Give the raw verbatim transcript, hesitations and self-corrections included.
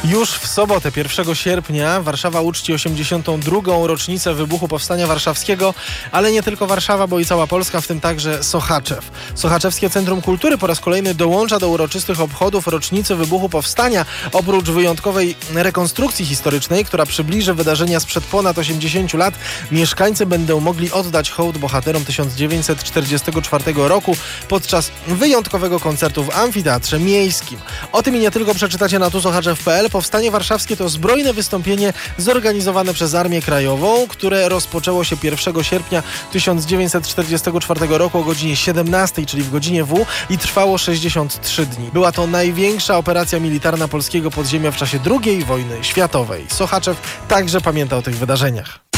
Już w sobotę, pierwszego sierpnia, Warszawa uczci osiemdziesiątą drugą rocznicę wybuchu Powstania Warszawskiego, ale nie tylko Warszawa, bo i cała Polska, w tym także Sochaczew. Sochaczewskie Centrum Kultury po raz kolejny dołącza do uroczystych obchodów rocznicy wybuchu Powstania. Oprócz wyjątkowej rekonstrukcji historycznej, która przybliży wydarzenia sprzed ponad osiemdziesięciu lat, mieszkańcy będą mogli oddać hołd bohaterom tysiąc dziewięćset czterdziestego czwartego roku podczas wyjątkowego koncertu w Amfiteatrze Miejskim. O tym i nie tylko przeczytacie na tu sochaczew kropka p l. Powstanie Warszawskie to zbrojne wystąpienie zorganizowane przez Armię Krajową, które rozpoczęło się pierwszego sierpnia tysiąc dziewięćset czterdziestego czwartego roku o godzinie siedemnastej, czyli w godzinie W, i trwało sześćdziesiąt trzy dni. Była to największa operacja militarna polskiego podziemia w czasie drugiej wojny światowej. Sochaczew także pamięta o tych wydarzeniach.